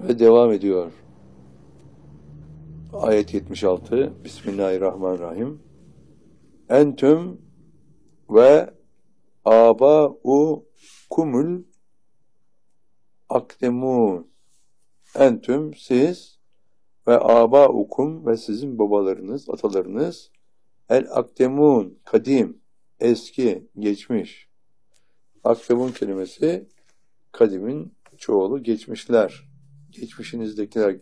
Ve devam ediyor. Ayet 76. Bismillahirrahmanirrahim. Entüm ve âbâukumul akdemun. Entüm, siz, ve âbâukum, ve sizin babalarınız, atalarınız, el akdemun, kadim, eski, geçmiş. Akdemun kelimesi kadimin çoğulu, geçmişler. Geçmişinizdekiler,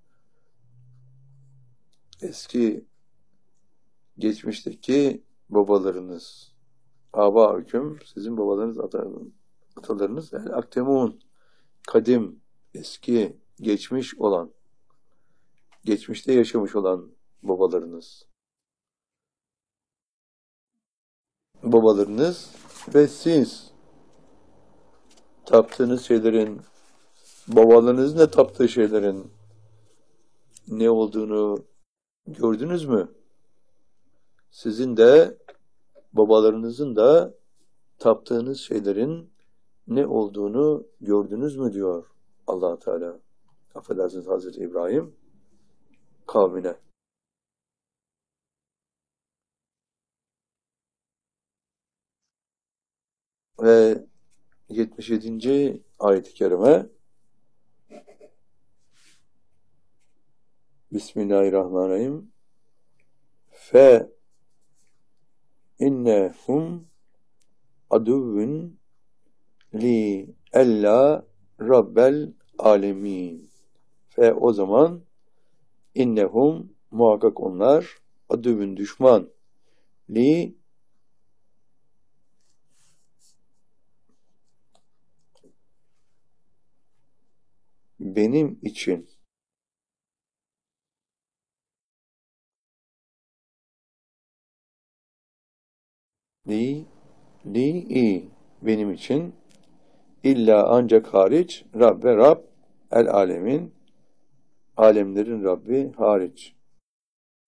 eski, geçmişteki babalarınız. Âbâukum, sizin babalarınız, atalarınız, el akdemun, kadim, eski, geçmiş olan, geçmişte yaşamış olan babalarınız. Babalarınız ve siz taptığınız şeylerin, babalarınızın da taptığı şeylerin ne olduğunu gördünüz mü? Sizin de babalarınızın da taptığınız şeylerin ne olduğunu gördünüz mü diyor Allah Teala. Affedersiniz, Hazreti İbrahim kavmine. Ve 77. ayet-i kerime Bismillahirrahmanirrahim. Fe innehum aduvun li ella rabbel alemin. Ve o zaman innehum, muhakkak onlar, aduvun, düşman, li, benim için, li, benim için, illa, ancak hariç, Rabbe, Rab, el alemin, alemlerin Rabbi hariç.